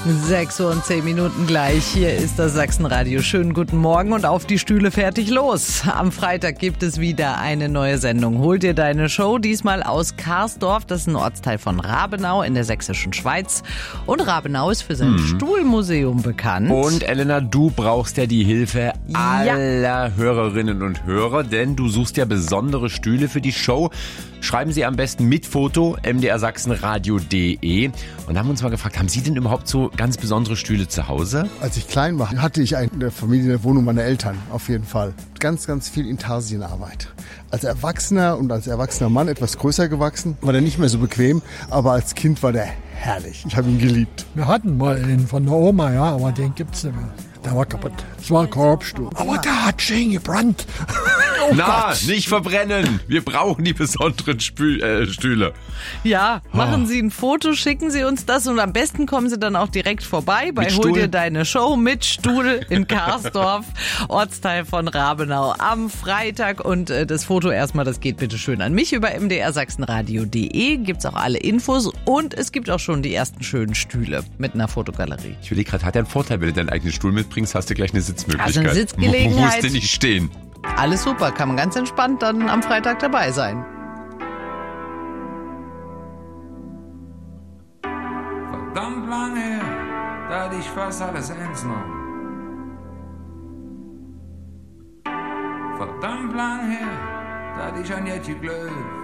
6:10 gleich. Hier ist das Sachsenradio. Schönen guten Morgen und auf die Stühle, fertig, los. Am Freitag gibt es wieder eine neue Sendung. Hol dir deine Show, diesmal aus Karsdorf. Das ist ein Ortsteil von Rabenau in der sächsischen Schweiz. Und Rabenau ist für sein Stuhlmuseum bekannt. Und Elena, du brauchst ja die Hilfe aller Hörerinnen und Hörer, denn du suchst ja besondere Stühle für die Show. Schreiben Sie am besten mit Foto mdrsachsenradio.de. Und haben uns mal gefragt, haben Sie denn überhaupt so ganz besondere Stühle zu Hause? Als ich klein war, hatte ich in der Familie, in der Wohnung meiner Eltern, auf jeden Fall. Ganz, ganz viel Intarsienarbeit. Als Erwachsener und als erwachsener Mann etwas größer gewachsen, war der nicht mehr so bequem, aber als Kind war der herrlich. Ich habe ihn geliebt. Wir hatten mal einen von der Oma, ja, aber den gibt's nicht mehr. Der war kaputt. Es war ein Korbstuhl. Aber der hat schön gebrannt. Oh Na, Gott. nicht verbrennen. Wir brauchen die besonderen Stühle. Ja, machen Sie ein Foto, schicken Sie uns das und am besten kommen Sie dann auch direkt vorbei bei Mit Hol Stuhl? dir deine Show mit Stuhl in Karsdorf, Ortsteil von Rabenau am Freitag. Und das Foto erstmal, das geht bitte schön an mich über mdrsachsenradio.de. Gibt's auch alle Infos und es gibt auch schon die ersten schönen Stühle mit einer Fotogalerie. Ich überlege gerade, hat er einen Vorteil, wenn du deinen eigenen Stuhl mitbringst, hast du gleich eine Sitzmöglichkeit. Also eine Sitzgelegenheit. Musst du nicht stehen. Alles super, kann man ganz entspannt dann am Freitag dabei sein. Verdammt lange her, da hatte ich fast alles eins noch. Verdammt lang her, da hatte ich ein Jettchen Glück.